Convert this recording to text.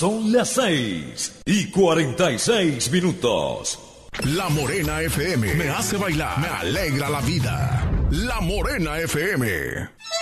Son las 6:46. La Morena FM me hace bailar, me alegra la vida. La Morena FM.